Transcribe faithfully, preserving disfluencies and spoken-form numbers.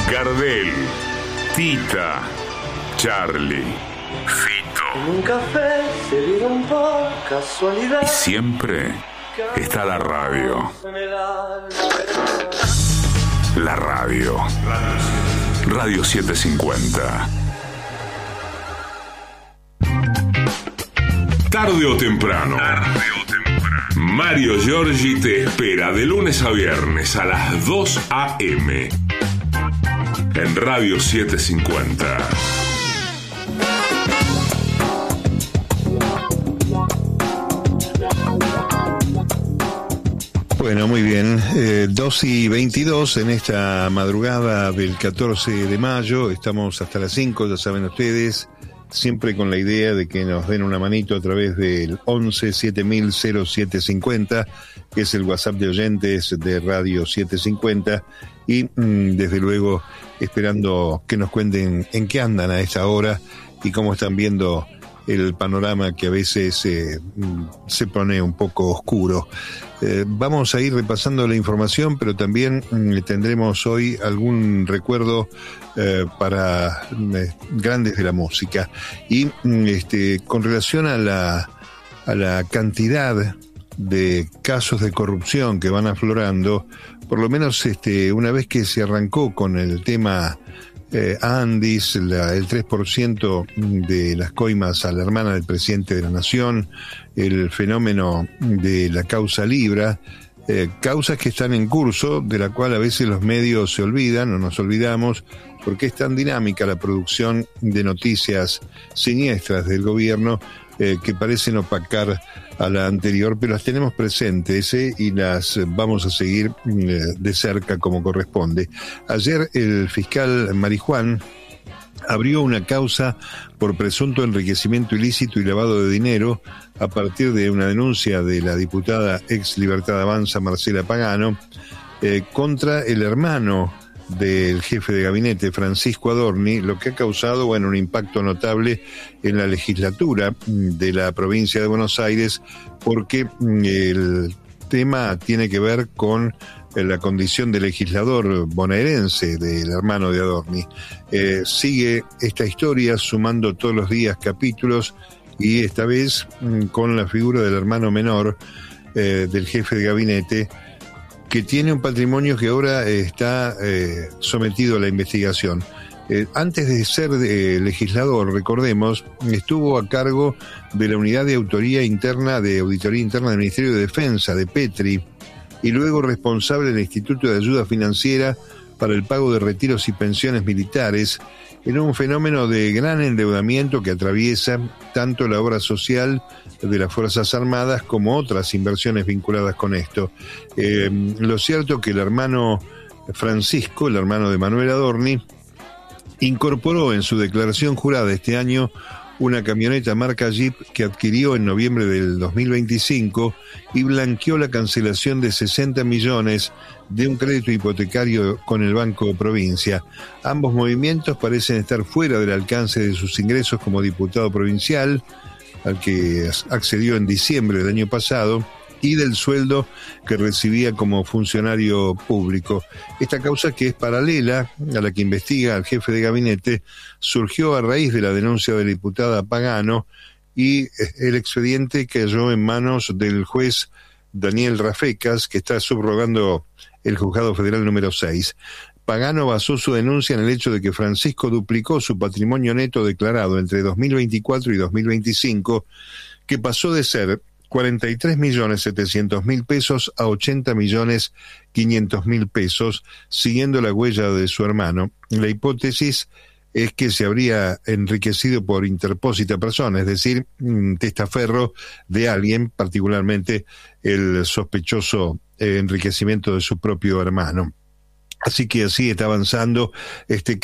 Gardel, Tita, Charlie, Fito. En un café se vieron por casualidad. Y siempre está la radio. La radio. Radio setecientos cincuenta. Tarde o temprano. Tarde o temprano. Mario Giorgi te espera de lunes a viernes a las dos a eme en Radio setecientos cincuenta. Bueno, muy bien, eh, dos y veintidós en esta madrugada del catorce de mayo, estamos hasta las cinco, ya saben ustedes, siempre con la idea de que nos den una manito a través del once siete mil cero siete cincuenta, que es el WhatsApp de oyentes de Radio setecientos cincuenta, y mmm, desde luego esperando que nos cuenten en qué andan a esta hora y cómo están viendo el panorama que a veces eh, se pone un poco oscuro. Eh, vamos a ir repasando la información, pero también eh, tendremos hoy algún recuerdo eh, para eh, grandes de la música. Y este, con relación a la, a la cantidad de casos de corrupción que van aflorando, por lo menos este, una vez que se arrancó con el tema Eh, Andis, la, el tres por ciento de las coimas a la hermana del presidente de la Nación, el fenómeno de la causa Libra, eh, causas que están en curso, de la cual a veces los medios se olvidan o nos olvidamos, porque es tan dinámica la producción de noticias siniestras del gobierno eh, que parecen opacar a la anterior, pero las tenemos presentes eh, y las vamos a seguir eh, de cerca como corresponde. Ayer el fiscal Marijuán abrió una causa por presunto enriquecimiento ilícito y lavado de dinero a partir de una denuncia de la diputada ex Libertad Avanza Marcela Pagano eh, contra el hermano del jefe de gabinete, Francisco Adorni, lo que ha causado, bueno, un impacto notable en la legislatura de la provincia de Buenos Aires, porque el tema tiene que ver con la condición de legislador bonaerense del hermano de Adorni. Eh, sigue esta historia sumando todos los días capítulos y esta vez con la figura del hermano menor eh, del jefe de gabinete, que tiene un patrimonio que ahora eh, está eh, sometido a la investigación. Eh, antes de ser eh, legislador, recordemos, estuvo a cargo de la unidad de autoría interna, de auditoría interna del Ministerio de Defensa, de Petri, y luego responsable del Instituto de Ayuda Financiera para el pago de retiros y pensiones militares, en un fenómeno de gran endeudamiento que atraviesa tanto la obra social de las Fuerzas Armadas como otras inversiones vinculadas con esto. Eh, lo cierto es que el hermano Francisco, el hermano de Manuel Adorni, incorporó en su declaración jurada este año una camioneta marca Jeep que adquirió en noviembre del dos mil veinticinco y blanqueó la cancelación de sesenta millones de un crédito hipotecario con el Banco Provincia. Ambos movimientos parecen estar fuera del alcance de sus ingresos como diputado provincial, al que accedió en diciembre del año pasado, y del sueldo que recibía como funcionario público. Esta causa, que es paralela a la que investiga el jefe de gabinete, surgió a raíz de la denuncia de la diputada Pagano, y el expediente cayó en manos del juez Daniel Rafecas, que está subrogando el juzgado federal número seis. Pagano basó su denuncia en el hecho de que Francisco duplicó su patrimonio neto declarado entre dos mil veinticuatro y dos mil veinticinco, que pasó de ser cuarenta y tres millones setecientos mil pesos a ochenta millones quinientos mil pesos, siguiendo la huella de su hermano. La hipótesis es que se habría enriquecido por interpósita persona, es decir, testaferro de alguien, particularmente el sospechoso enriquecimiento de su propio hermano. Así que así está avanzando este